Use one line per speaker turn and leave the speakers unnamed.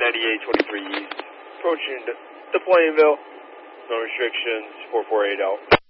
9823 East, approaching the Plainville. No restrictions, 448 out.